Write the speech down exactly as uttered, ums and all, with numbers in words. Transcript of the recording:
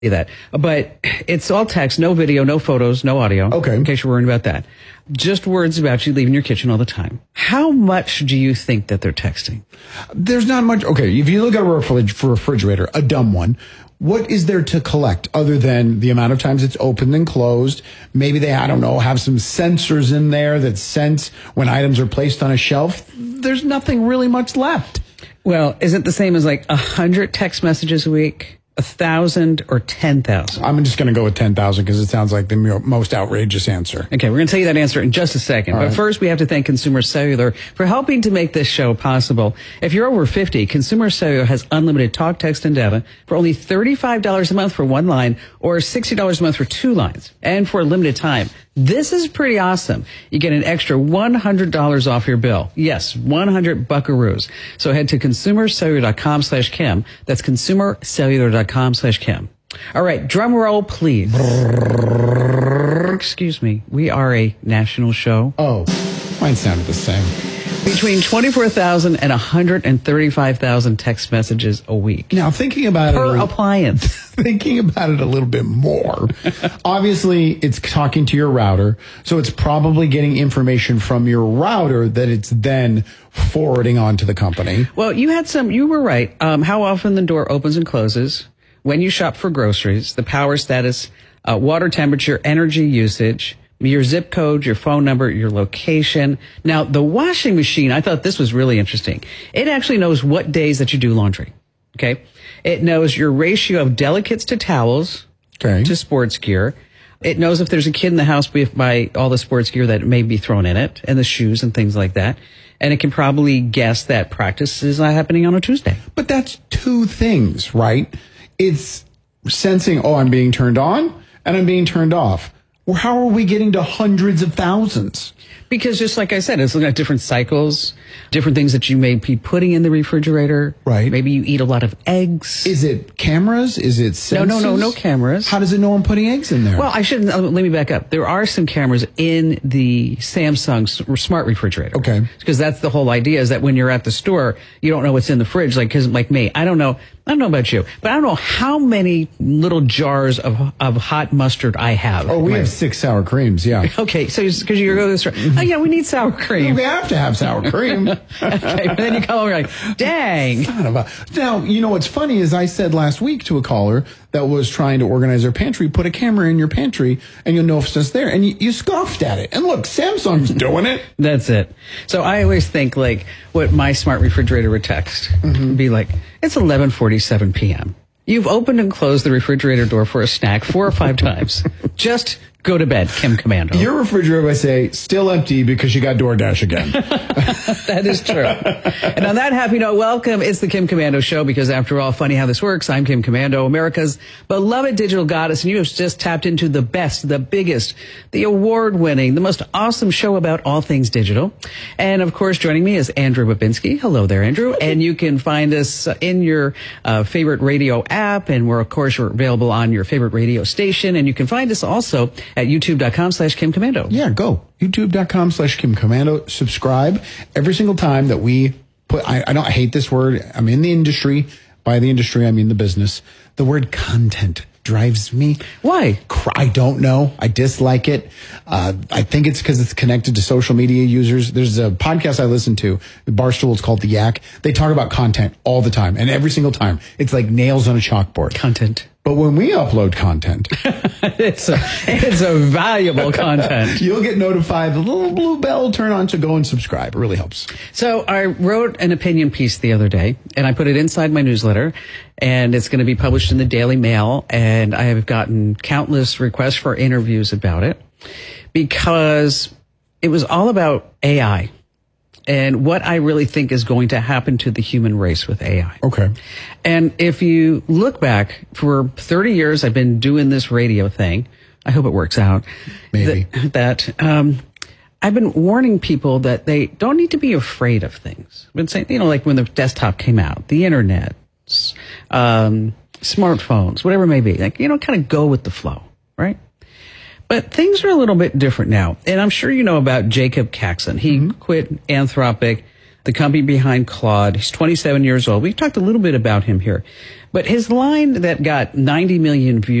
that. But it's all text, no video, no photos, no audio. Okay. In case you're worried about that. Just words about you leaving your kitchen all the time. How much do you think that they're texting? There's not much. Okay, if you look at a refrig- refrigerator, a dumb one, what is there to collect other than the amount of times it's opened and closed? Maybe they, I don't know, have some sensors in there that sense when items are placed on a shelf. There's nothing really much left. Well, is it the same as like a hundred text messages a week? A thousand or ten thousand? I'm just going to go with ten thousand because it sounds like the most outrageous answer. Okay, we're going to tell you that answer in just a second. All but right. First, we have to thank Consumer Cellular for helping to make this show possible. If you're over fifty, Consumer Cellular has unlimited talk, text, and data for only thirty-five dollars a month for one line or sixty dollars a month for two lines. And for a limited time, this is pretty awesome. You get an extra one hundred dollars off your bill. Yes, one hundred buckaroos. So head to consumercellular.com slash Kim. That's consumercellular.com slash Kim. All right, drum roll, please. Excuse me. We are a national show. Oh, mine sounded the same. Between twenty-four thousand and one hundred thirty-five thousand text messages a week. Now, thinking about per it... appliance. Thinking about it a little bit more, obviously it's talking to your router, so it's probably getting information from your router that it's then forwarding on to the company. Well, you had some, you were right. Um, how often the door opens and closes, when you shop for groceries, the power status, uh, water temperature, energy usage, your zip code, your phone number, your location. Now, the washing machine, I thought this was really interesting. It actually knows what days that you do laundry. Okay. It knows your ratio of delicates to towels, okay, to sports gear. It knows if there's a kid in the house by all the sports gear that may be thrown in it, and the shoes and things like that. And it can probably guess that practice is happening on a Tuesday. But that's two things, right? It's sensing, oh, I'm being turned on and I'm being turned off. Well, how are we getting to hundreds of thousands? Because just like I said, it's looking at different cycles, different things that you may be putting in the refrigerator. Right. Maybe you eat a lot of eggs. Is it cameras? Is it sensors? No, no, no, no cameras. How does it know I'm putting eggs in there? Well, I shouldn't. Let me back up. There are some cameras in the Samsung smart refrigerator. Okay. Because that's the whole idea, is that when you're at the store, you don't know what's in the fridge. Like, cause like me, I don't know. I don't know about you, but I don't know how many little jars of of hot mustard I have. Oh, we have six sour creams, yeah. Okay, so because you go to the store, oh yeah, we need sour cream. We have to have sour cream. Okay, but then you come over, you're like, dang. Son of a... Now, you know what's funny is I said last week to a caller that was trying to organize their pantry, put a camera in your pantry and you'll know if it's just there. And you, you scoffed at it. And look, Samsung's doing it. That's it. So I always think like what my smart refrigerator would text. Mm-hmm. Be like, it's eleven forty-seven p.m. You've opened and closed the refrigerator door for a snack four or five times. Just go to bed, Kim Komando. Your refrigerator, I say, still empty because you got DoorDash again. That is true. And on that happy note, welcome. It's the Kim Komando Show, because after all, funny how this works. I'm Kim Komando, America's beloved digital goddess, and you have just tapped into the best, the biggest, the award-winning, the most awesome show about all things digital. And of course, joining me is Andrew Babinski. Hello there, Andrew. And you can find us in your uh, favorite radio app, and we're, of course, we're available on your favorite radio station. And you can find us also at youtube.com slash Kim Komando. Yeah, go. YouTube.com slash Kim Komando. Subscribe every single time that we put, I, I don't I hate this word. I'm in the industry. By the industry, I mean the business. The word content drives me. Why? I don't know. I dislike it. Uh, I think it's because it's connected to social media users. There's a podcast I listen to, Barstool. It's called The Yak. They talk about content all the time. And every single time, it's like nails on a chalkboard. Content. But when we upload content, it's a, it's a valuable content. You'll get notified. The little blue bell will turn on to go and subscribe. It really helps. So I wrote an opinion piece the other day, and I put it inside my newsletter, and it's going to be published in the Daily Mail. And I have gotten countless requests for interviews about it, because it was all about A I. And what I really think is going to happen to the human race with A I. Okay. And if you look back, for thirty years, I've been doing this radio thing. I hope it works out. Maybe. That, that um, I've been warning people that they don't need to be afraid of things. I've been saying, you know, like when the desktop came out, the internet, um, smartphones, whatever it may be. Like, you know, kind of go with the flow, right? But things are a little bit different now. And I'm sure you know about Jacob Caxon. He mm-hmm. quit Anthropic the company behind Claude. He's twenty-seven years old. We talked a little bit about him here. But his line that got ninety million views